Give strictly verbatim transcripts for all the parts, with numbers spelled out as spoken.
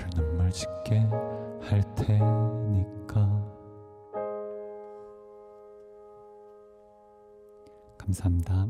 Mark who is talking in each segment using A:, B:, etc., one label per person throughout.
A: 나를 눈물 짓게 할 테니까. 감사합니다.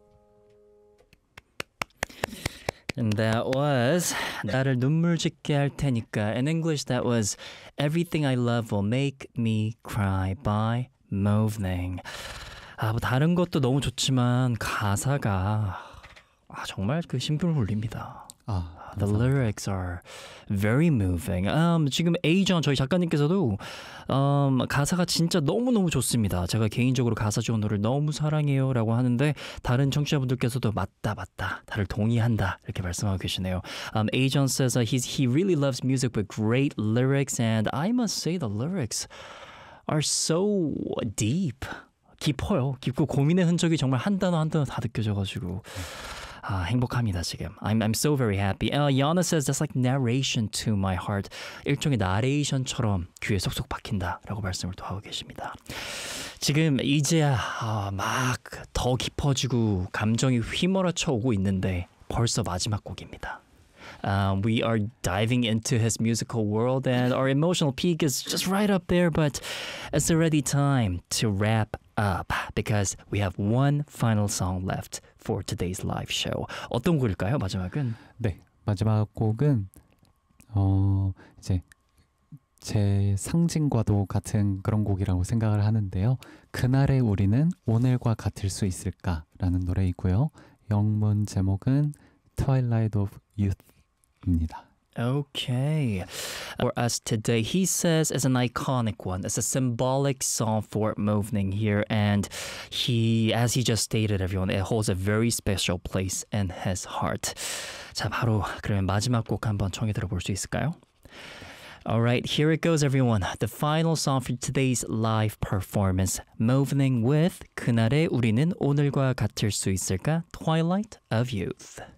B: And that was 나를 눈물 짓게 할 테니까. In English, that was Everything I Love Will Make Me Cry by Movning. 아, 뭐 다른 것도 너무 좋지만 가사가 아, 정말 그 심금을 울립니다.
A: 아,
B: The lyrics are very moving. Um, 지금 에이전 저희 작가님께서도 um, 가사가 진짜 너무너무 좋습니다. 제가 개인적으로 가사 좋은 노래를 너무 사랑해요 라고 하는데 다른 청취자분들께서도 맞다 맞다 다들 동의한다 이렇게 말씀하고 계시네요. Um, 에이전 says uh, he's, he really loves music with great lyrics and I must say the lyrics are so deep. 깊어요. 깊고 고민의 흔적이 정말 한 단어 한 단어 다 느껴져가지고 아, 행복합니다 지금. I'm, I'm so very happy. Uh, Yana says that's like narration to my heart. 일종의 나레이션처럼 귀에 쏙쏙 박힌다라고 말씀을 또 하고 계십니다. 지금 이제야 아, 막 더 깊어지고 감정이 휘몰아쳐 오고 있는데 벌써 마지막 곡입니다. Um, we are diving into his musical world and our emotional peak is just right up there, but it's already time to wrap up because we have one final song left for today's live show. 어떤 곡일까요, 마지막은?
A: 네, 마지막 곡은 어, 이제 제 상징과도 같은 그런 곡이라고 생각을 하는데요. 그날의 우리는 오늘과 같을 수 있을까라는 노래이고요. 영문 제목은 Twilight of Youth입니다.
B: Okay. For us today, he says it's an iconic one. It's a symbolic song for Movning here. And he, as he just stated, everyone, it holds a very special place in his heart. 자, 바로 그러면 마지막 곡 한번 청해 들어볼 수 있을까요? Alright, here it goes, everyone. The final song for today's live performance. Movning with 그날의 우리는 오늘과 같을 수 있을까? Twilight of Youth.